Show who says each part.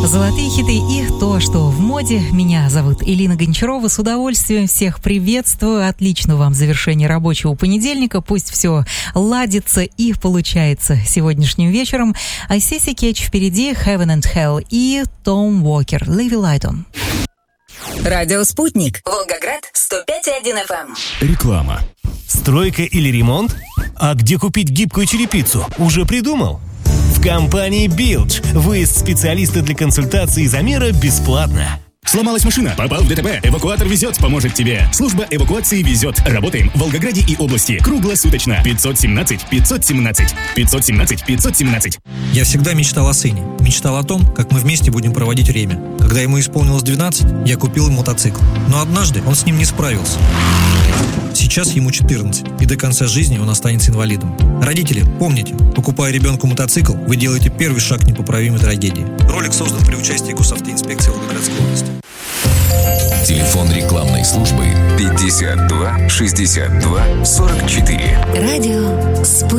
Speaker 1: Золотые хиты и то, что в моде. Меня зовут Элина Гончарова. С удовольствием всех приветствую. Отличного вам завершения рабочего понедельника. Пусть все ладится и получается сегодняшним вечером. Сиси Кетч впереди, Heaven and Hell и Том Уокер, Leave a Light On.
Speaker 2: Радио «Спутник». Волгоград, 105,1 FM.
Speaker 3: Реклама. Стройка или ремонт? А где купить гибкую черепицу? Уже придумал? В компании Билдж. Выезд специалиста для консультации и замера бесплатно.
Speaker 4: Сломалась машина, попал в ДТП. Эвакуатор везет, поможет тебе. Служба эвакуации везет. Работаем в Волгограде и области. Круглосуточно. 517 517 517 517.
Speaker 5: Я всегда мечтал о сыне. Мечтал о том, как мы вместе будем проводить время. Когда ему исполнилось 12, я купил ему мотоцикл. Но однажды он с ним не справился. Сейчас ему 14, и до конца жизни он останется инвалидом. Родители, помните, покупая ребенку мотоцикл, вы делаете первый шаг к непоправимой трагедии. Ролик создан при участии Госавтоинспекции Волгоградской области.
Speaker 6: Телефон рекламной службы 52 62 44.
Speaker 2: Радио «Спутник».